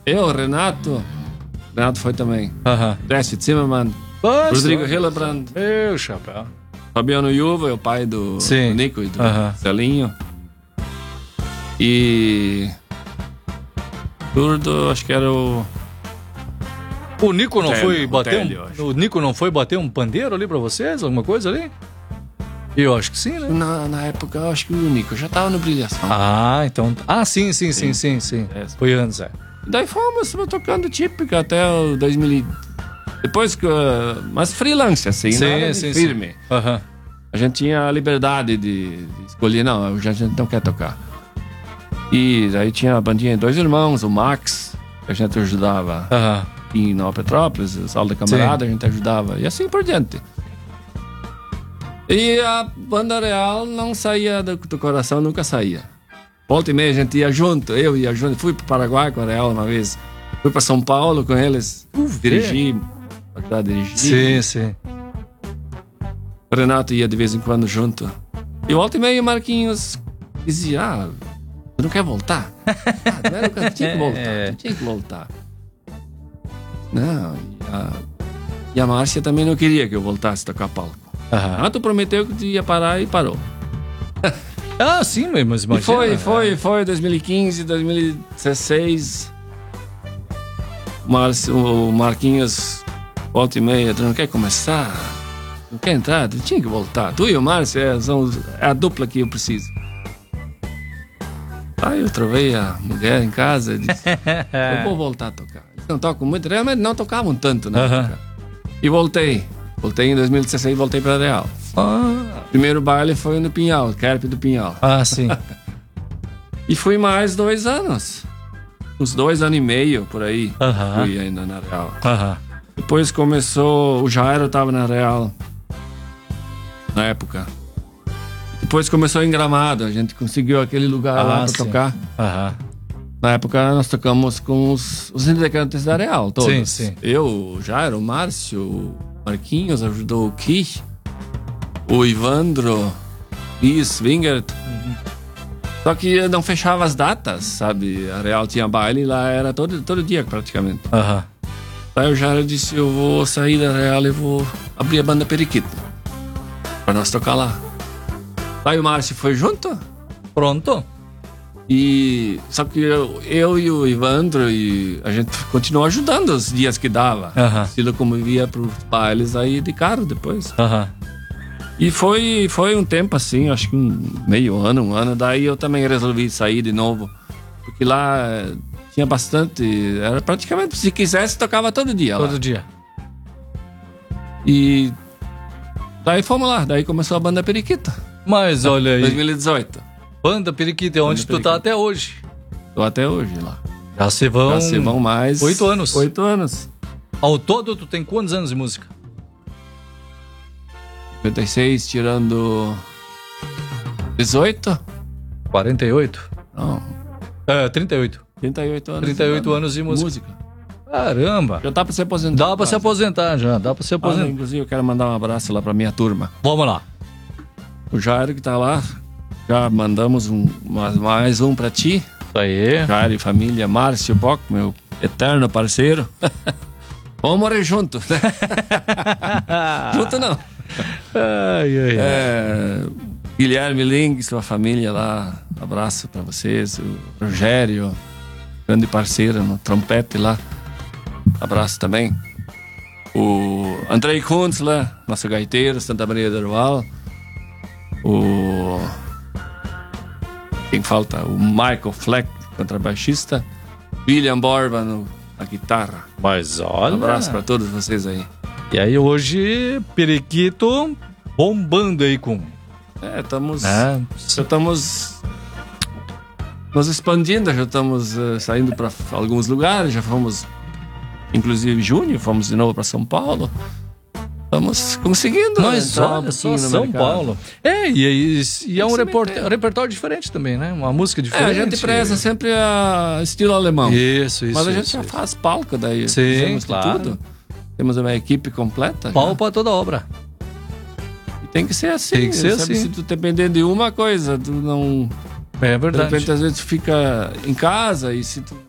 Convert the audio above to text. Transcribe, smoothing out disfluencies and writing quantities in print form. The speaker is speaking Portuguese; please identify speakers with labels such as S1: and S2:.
S1: Eu, Renato foi também. Jesse Zimmermann,
S2: Nossa,
S1: Rodrigo Hillebrand,
S2: meu chapéu.
S1: Fabiano Yuva, o pai do Nico e do Celinho. E Turdo, acho que era o
S2: Nico não foi bater
S1: Télio,
S2: o Nico não foi bater um pandeiro ali pra vocês? Alguma coisa ali? Eu acho que sim, né?
S1: Na época, eu acho que o Nico já tava no Brilhação.
S2: Então... sim. Foi antes,
S1: Daí fomos tocando típica até o 2000. Depois que... Mas freelance, assim, sim, firme. A gente tinha a liberdade de escolher, não, a gente não quer tocar. E daí tinha a bandinha de 2 irmãos, o Max, que a gente ajudava em Nova Petrópolis, o Sala da Camarada, a gente ajudava, e assim por diante. E a banda real não saía do coração, nunca saía. Volta e meia a gente ia junto, eu ia junto, fui pro Paraguai com a real uma vez, fui pra São Paulo com eles, dirigi, ajudar a dirigir.
S2: Sim.
S1: O Renato ia de vez em quando junto. E volta e meia o Marquinhos dizia, tu não quer voltar? Não era o que tinha que voltar. Não, e a Márcia também não queria que eu voltasse a tocar palco. Tu prometeu que ia parar e parou.
S2: Sim, mas imagina.
S1: E foi 2015, 2016. O Marquinhos, volta e meia, tu não quer começar? Não quer entrar? Tu tinha que voltar. Tu e o Márcio é a dupla que eu preciso. Aí eu trovei a mulher em casa e disse, eu vou voltar a tocar. Eles não tocam muito, realmente não tocavam tanto, né? E voltei em 2016, voltei para Real. Primeiro baile foi no Pinhal, Kerp do Pinhal.
S2: Sim.
S1: E fui mais 2 anos. Uns 2 anos e meio, por aí. Fui ainda na Real. Depois começou, o Jairo tava na Real, na época. Depois começou em Gramado, a gente conseguiu aquele lugar lá pra tocar. Na época nós tocamos com os integrantes da Real, todos.
S2: Sim.
S1: Eu, o Jairo, o Márcio, o Marquinhos, ajudou o Ki, o Ivandro, Is, Wingert. Só que não fechava as datas, sabe? A Real tinha baile lá, era todo dia praticamente. Aí o Jairo disse, eu vou sair da Real e vou abrir a banda Periquito pra nós tocar lá. Aí o Márcio foi junto.
S2: Pronto.
S1: E só que eu e o Ivandro e a gente continuou ajudando os dias que dava. Se locomovia pros bailes aí de carro depois. E foi um tempo assim, acho que meio ano, um ano. Daí eu também resolvi sair de novo, porque lá tinha bastante, era praticamente, se quisesse tocava todo dia lá.
S2: Todo dia.
S1: E daí fomos lá, daí começou a banda Periquita.
S2: Mas olha aí.
S1: 2018.
S2: Banda Periquita, é onde tu tá até hoje.
S1: Tô até hoje lá.
S2: Já se vão
S1: mais
S2: 8 anos.
S1: 8 anos.
S2: Ao todo, tu tem quantos anos de música?
S1: 56, tirando 18?
S2: 48?
S1: Não.
S2: 38.
S1: 38 anos.
S2: 38 anos de música. Caramba.
S1: Já tá pra se aposentar.
S2: Dá pra se aposentar já, dá pra se aposentar.
S1: Inclusive eu quero mandar um abraço lá pra minha turma.
S2: Vamos lá.
S1: O Jairo que tá lá, já mandamos mais um pra ti.
S2: Isso aí.
S1: Jairo e família, Márcio Bock, meu eterno parceiro. Vamos morrer junto, né? Junto não. Guilherme Ling, sua família lá, abraço pra vocês. O Rogério, grande parceiro no trompete lá, abraço também. O Andrei Kunzler, nosso gaiteiro, Santa Maria do Herval. Quem falta? O Michael Fleck, contrabaixista. William Borba na guitarra.
S2: Mas olha.
S1: Um abraço pra todos vocês aí.
S2: E aí hoje, Periquito bombando aí com...
S1: Já estamos nos expandindo, já estamos saindo para alguns lugares, já fomos, inclusive em junho, fomos de novo para São Paulo. Estamos conseguindo.
S2: Mas olha só, São Paulo. E é um repertório diferente também, né? Uma música diferente.
S1: A gente preza sempre a estilo alemão.
S2: Isso.
S1: Mas a gente já faz palco daí.
S2: Sim, claro.
S1: Tudo. Temos uma equipe completa.
S2: Pau para toda obra.
S1: E tem que ser assim. Tem que ser assim. Se tu depender de uma coisa, tu não...
S2: É verdade.
S1: De repente, às vezes, tu fica em casa e se tu